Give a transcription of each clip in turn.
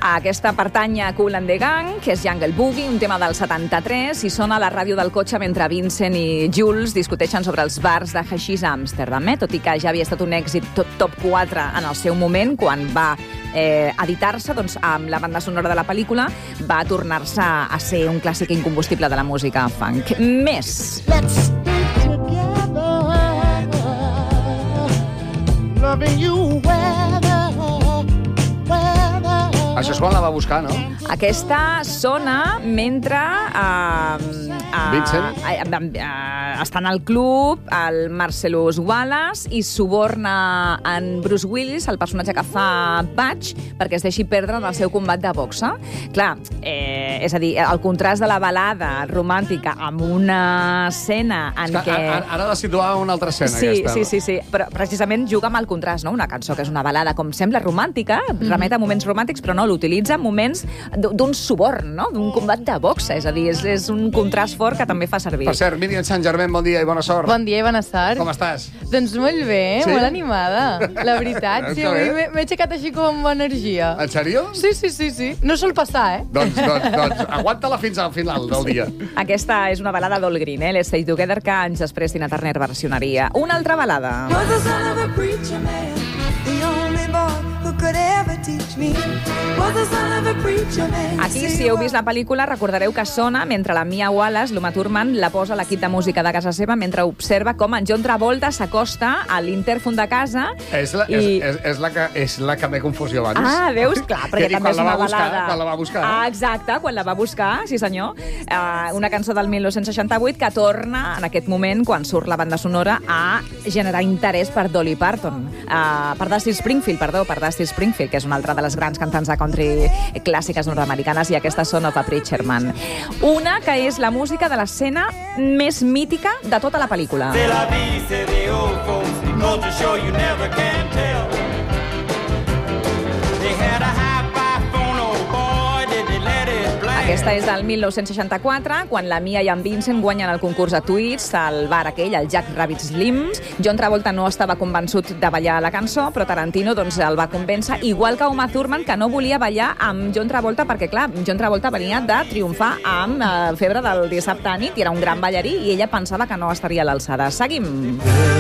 Aquesta pertany a Kool and the Gang, que és Jungle Boogie, un tema del 73, i sona a la ràdio del cotxe mentre Vincent i Jules discuteixen sobre els bars de haixís a Amsterdam, tot i que ja havia estat un èxit top 4 en el seu moment, quan va editar-se, doncs, amb la banda sonora de la pel·lícula, va tornar-se a ser un clàssic incombustible de la música funk. Més. Let's stay together, loving you weather. Això és quan la va buscar, no? Aquesta sona mentre Vincent? estan al club el Marcellus Wallace i suborna en Bruce Willis, el personatge que fa Butch, perquè es deixi perdre en el seu combat de boxa. Clar, és a dir, el contrast de la balada romàntica amb una escena en què... Ara la situava en una altra escena, aquesta. Sí, però precisament juga amb el contrast, no? Una cançó que és una balada, com sembla, romàntica, remet a moments romàntics, però no, l'utilitza en moments d'un suborn, no? D'un combat de boxa, és a dir, és un contrast fort que també fa servir. Per cert, Míriam Saint-Germain, bon dia i bona sort. Bon dia i bona sort. Com estàs? Doncs molt bé, Sí? molt animada, la veritat. Sí, Que bé. avui m'he aixecat així com amb energia. En sèrio? Sí. No sol passar, Doncs aguanta-la fins al final del dia. Aquesta és una balada d'All Green, Let's Stay Together, que anys després Tina Turner versionaria. Una altra balada. Was the son of a preacher man, the only boy who could ever teach me. Was the son of a preacher man. Aquí, si heu vist la pel·lícula, recordareu que sona mentre la Mia Wallace, l'Uma Thurman, la posa a l'equip de música de casa seva mentre observa com en John Travolta s'acosta a l'intèrfon de casa. És la que m'he confós jo abans. Ah, veus? Clar, perquè també és una balada. Quan la va buscar. Ah, exacte, quan la va buscar, sí senyor. Una cançó del 1968 que torna en aquest moment, quan surt la banda sonora, a generar interès per Dolly Parton. Per Dusty Springfield, que és una altra de les grans cantants de country clàssiques nord-americanes, i aquesta Son of a Preacher Man. Una que és la música de l'escena més mítica de tota la pel·lícula. C'est la vie, c'est the old folks. Culture show you never can tell. They had a high-fi phone, oh boy, did they let it blast. Aquesta és del 1964, quan la Mia i en Vincent guanyen el concurs de tuits al bar aquell, el Jack Rabbit Slims. John Travolta no estava convençut de ballar la cançó, però Tarantino doncs, el va convèncer, igual que Uma Thurman, que no volia ballar amb John Travolta, perquè, clar, John Travolta venia de triomfar amb Febre del dissabte a nit, i era un gran ballarí, i ella pensava que no estaria a l'alçada. Seguim.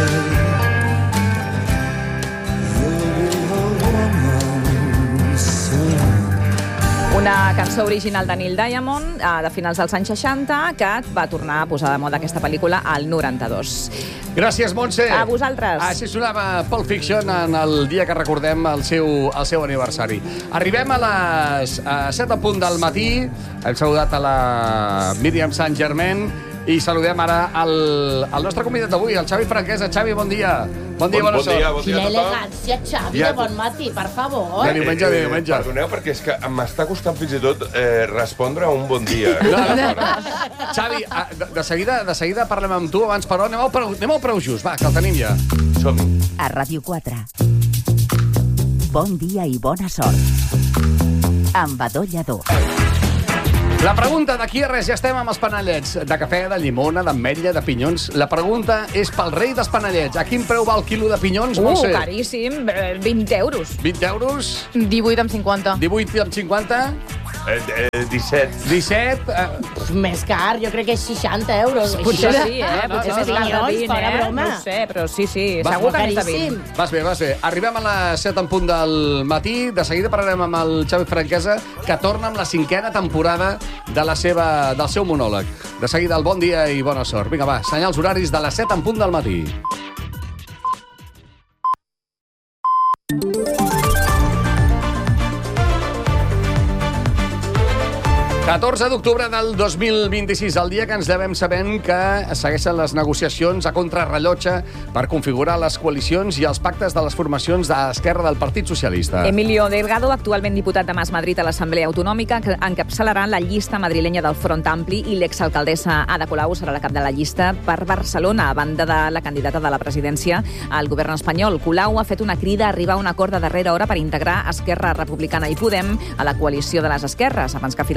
Una cançó original de Neil Diamond, de finals dels anys 60, que va tornar a posar de moda aquesta pel·lícula al 92. Gràcies, Montse. A vosaltres. Així sonava Pulp Fiction en el dia que recordem el seu aniversari. Arribem a les 7 en punt del matí. Hem saludat a la Míriam Saint-Germain i saludem ara el nostre convidat d'avui, el Xavi Franquesa. Xavi, bon dia. Bon dia, bona sort. Bon dia Quina a tothom. elegància, Xavi, de bon matí, per favor. De diumenge a diumenge. Perdoneu, perquè és que m'està costant fins i tot respondre a un bon dia. Xavi, de seguida parlem amb tu. Abans, però, anem al preu just. Va, que el tenim ja. Som-hi. A Ràdio 4. Bon dia i bona sort. Amb Adó Lladó. La pregunta d'aquí a res, ja estem amb els panellets. De cafè, de llimona, d'ametlla, de pinyons. La pregunta és pel rei dels panellets. A quin preu va el quilo de pinyons, Montse? Caríssim, 20 euros. 20 euros? 18,50. 18,50? 17. 17? Més car, jo crec que és 60 euros. Potser sí, potser no, més car de pinyons, 20, fora broma. No ho sé, però sí, Va, segur que més de caríssim. 20. Vas bé. Arribem a les 7 en punt del matí. De seguida parlarem amb el Xavi Franquesa, que torna amb la 5a temporada del seu monòleg. De seguida, el bon dia i bona sort. Vinga, va, senyals horaris de les 7 en punt del matí. 14 d'octubre del 2026, el dia que ens devem sabent que segueixen les negociacions a contrarrellotge per configurar les coalicions i els pactes de les formacions d'esquerra del Partit Socialista. Emilio Delgado, actualment diputat de Mas Madrid a l'Assemblea Autonòmica, que encapçalarà la llista madrilenya del Front Ampli, i l'exalcaldessa Ada Colau serà la cap de la llista per Barcelona, a banda de la candidata de la presidència al govern espanyol. Colau ha fet una crida a arribar a un acord de darrera hora per integrar Esquerra Republicana i Podem a la coalició de les esquerres, abans que finalitzi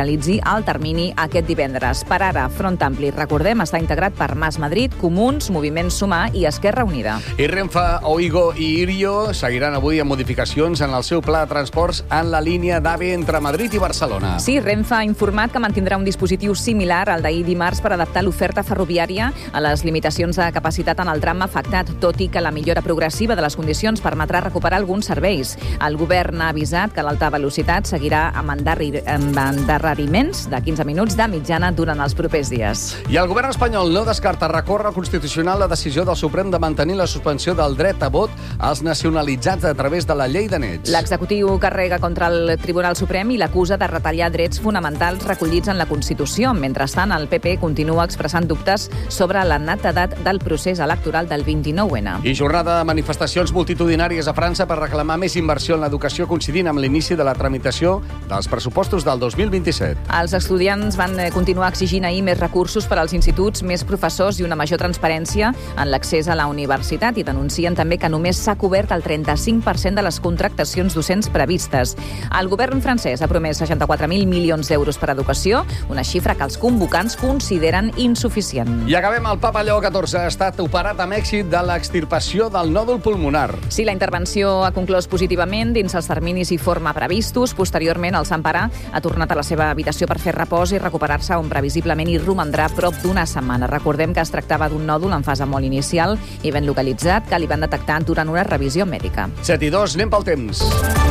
el termini aquest divendres. Per ara, Front Ampli, recordem, està integrat per Mas Madrid, Comuns, Moviment Sumar i Esquerra Unida. I Renfe, Oigo i Irio seguiran avui amb modificacions en el seu pla de transports en la línia d'AVE entre Madrid i Barcelona. Sí, Renfe ha informat que mantindrà un dispositiu similar al d'ahir dimarts per adaptar l'oferta ferroviària a les limitacions de capacitat en el tram afectat, tot i que la millora progressiva de les condicions permetrà recuperar alguns serveis. El govern ha avisat que l'alta velocitat seguirà amb endarreriments de 15 minuts de mitjana durant els propers dies. I el govern espanyol no descarta recórrer al Constitucional la decisió del Suprem de mantenir la suspensió del dret a vot als nacionalitzats a través de la llei de nets. L'executiu carrega contra el Tribunal Suprem i l'acusa de retallar drets fonamentals recollits en la Constitució. Mentrestant, el PP continua expressant dubtes sobre la netedat del procés electoral del 29N. I jornada de manifestacions multitudinàries a França per reclamar més inversió en l'educació coincidint amb l'inici de la tramitació dels pressupostos del 2027. Els estudiants van continuar exigint ahir més recursos per als instituts, més professors i una major transparència en l'accés a la universitat i denuncien també que només s'ha cobert el 35% de les contractacions docents previstes. El govern francès ha promès 64.000 milions d'euros per a educació, una xifra que els convocants consideren insuficient. I acabem. El papa Lleó XIV ha estat operat amb èxit de l'extirpació del nòdul pulmonar. Sí, la intervenció ha conclòs positivament dins els terminis i forma previstos. Posteriorment, el Sant Pare ha tornat a la seva habitació per fer repòs i recuperar-se, on previsiblement hi romandrà prop d'una setmana. Recordem que es tractava d'un nòdul en fase molt inicial i ben localitzat, que li van detectar durant una revisió mèdica. 7:02, anem pel temps.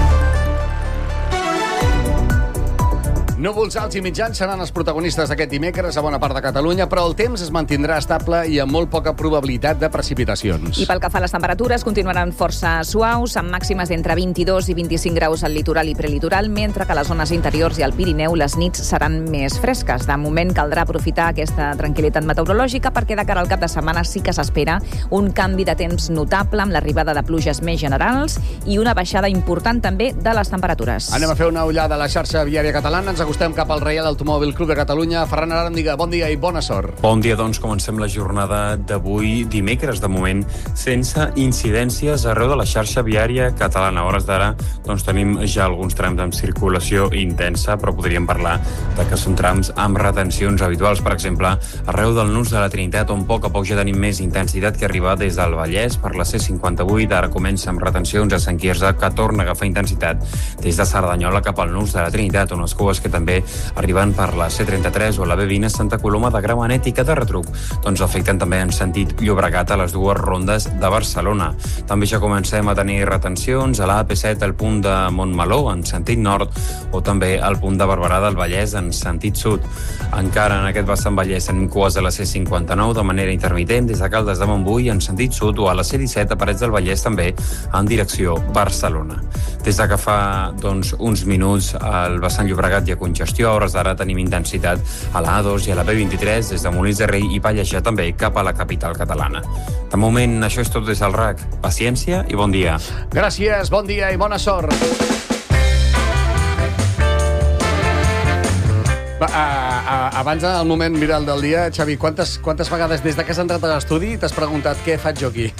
Núvols alts i mitjans seran els protagonistes d'aquest dimecres a bona part de Catalunya, però el temps es mantindrà estable i amb molt poca probabilitat de precipitacions. I pel que fa a les temperatures, continuaran força suaus, amb màximes d'entre 22 i 25 graus al litoral i prelitoral, mentre que a les zones interiors i al Pirineu les nits seran més fresques. De moment caldrà aprofitar aquesta tranquil·litat meteorològica perquè de cara al cap de setmana sí que s'espera un canvi de temps notable amb l'arribada de pluges més generals i una baixada important també de les temperatures. Anem a fer una ullada a la xarxa viària catalana. Ens acostem cap al Reial Automòbil Club de Catalunya. Ferran Aràndiga, bon dia i bona sort. Bon dia, doncs comencem la jornada d'avui, dimecres, de moment, sense incidències arreu de la xarxa viària catalana. A hores d'ara, doncs tenim ja alguns trams amb circulació intensa, però podríem parlar de que són trams amb retencions habituals. Per exemple, arreu del Nus de la Trinitat, on a poc ja tenim més intensitat que arriba des del Vallès per la C58. Ara comença amb retencions a Sant Quirze, que torna a agafar intensitat des de Cerdanyola cap al Nus de la Trinitat, unes cues que també arriben per la C33 o la B20 a Santa Coloma de Gramenet i que de retruc doncs afecten també en sentit Llobregat a les dues rondes de Barcelona. També ja comencem a tenir retencions a la AP7 al punt de Montmeló en sentit nord o també al punt de Barberà del Vallès en sentit sud. Encara en aquest vessant Vallès tenim cues a la C59 de manera intermitent des de Caldes de Montbui en sentit sud o a la C17 a Parets del Vallès també en direcció Barcelona. Des de que fa doncs, uns minuts al vessant Llobregat hi ha congestió, a hores d'ara tenim intensitat a la A2 i a la B23 des de Molins de Rei i Pallejà també cap a la capital catalana. De moment, això és tot des del RAC. Paciència i bon dia. Gràcies, bon dia i bona sort. Abans del moment viral del dia, Xavi, quantes vegades des que has entrat a l'estudi t'has preguntat què faig jo aquí?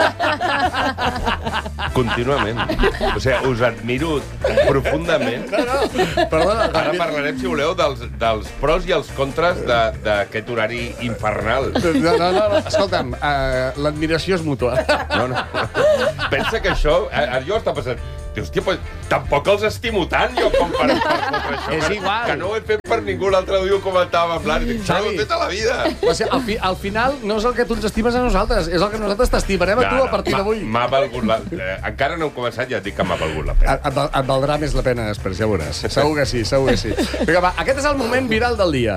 Contínuament. O sigui, us admiro profundament. Perdona. Ara parlarem, si voleu, dels pros i els contres d'aquest horari infernal. No. Escolta'm, l'admiració és mútua. No. Pensa que això... Jo està passant... Hòstia, pues, tampoc els estimo tant, jo, com per fotre això. És igual. Que no ho he fet per ningú. L'altre dia ho comentàvem amb l'Ari. Això ho he fet a la vida. O sigui, al final no és el que tu ens estimes a nosaltres, és el que nosaltres t'estimarem a tu a partir d'avui. M'ha valgut la... Encara no hem començat, ja et dic que m'ha valgut la pena. Et valdrà més la pena després, ja veuràs. Segur que sí. Vinga, va, aquest és el moment viral del dia.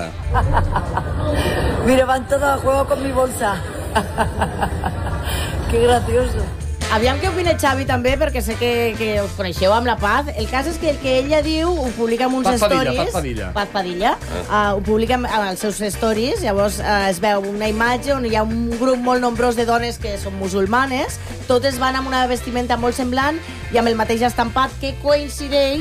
Me levanto de juego con mi bolsa. Qué gracioso. Aviam què opina Xavi també, perquè sé que us coneixeu amb la Paz. El cas és que el que ella diu ho publica amb uns stories. Paz Padilla. Ho publica amb els seus stories. Llavors es veu una imatge on hi ha un grup molt nombrós de dones que són musulmanes. Totes van amb una vestimenta molt semblant i amb el mateix estampat que coincideix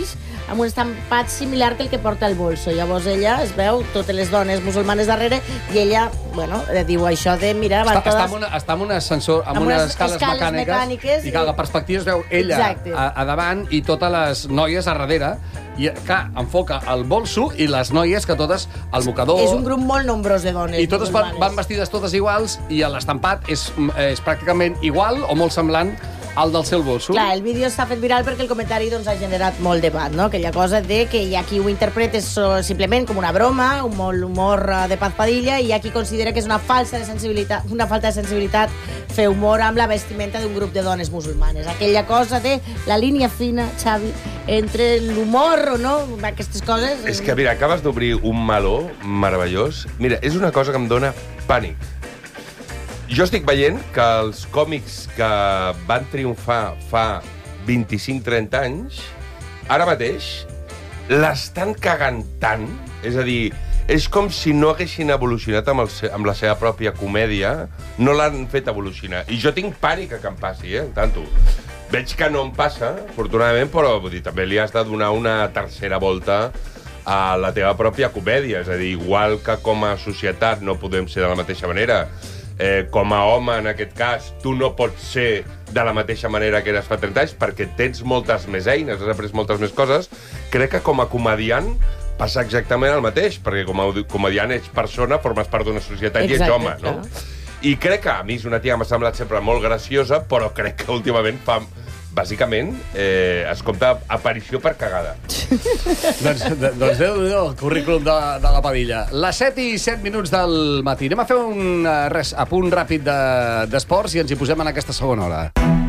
amb un estampat similar que el que porta el bolso. Llavors ella es veu totes les dones musulmanes darrere i ella, bueno, diu això de, mira, van totes... Està amb un ascensor, amb unes escales mecàniques i que la perspectiva es veu ella a davant i totes les noies a darrere. I, clar, enfoca el bolso i les noies que totes al mocador... És un grup molt nombrós de dones. I totes van vestides totes iguals i l'estampat és pràcticament igual o molt semblant al del seu bolso. Clar, el vídeo s'ha fet viral perquè el comentari doncs, ha generat molt debat, no? Aquella cosa de que hi ha qui ho interpreta simplement com una broma, un molt humor de Paz Padilla, i hi ha qui considera que és una falta de sensibilitat fer humor amb la vestimenta d'un grup de dones musulmanes. Aquella cosa de la línia fina, Xavi, entre l'humor o no, aquestes coses... És que, mira, acabes d'obrir un meló meravellós. Mira, és una cosa que em dóna pànic. Jo estic veient que els còmics que van triomfar fa 25-30 anys, ara mateix, l'estan cagant tant, és a dir, és com si no haguessin evolucionat amb la seva pròpia comèdia, no l'han fet evolucionar. I jo tinc pànic que em passi, tanto. Veig que no em passa, afortunadament, però vull dir, també li has de donar una tercera volta a la teva pròpia comèdia. És a dir, igual que com a societat no podem ser de la mateixa manera, com a home, en aquest cas, tu no pots ser de la mateixa manera que eres fa 30 anys perquè tens moltes més eines, has après moltes més coses. Crec que com a comediant passa exactament el mateix, perquè com a comediant ets persona, formes part d'una societat i ets home, no? I crec que a mi és una tia que m'ha semblat sempre molt graciosa, però crec que últimament fa... Bàsicament, es compta aparició per cagada. Doncs Déu-n'hi-do, el currículum de la Padilla. Les 7:07 del matí. Anem a fer un apunt ràpid d'esports i ens hi posem en aquesta segona hora.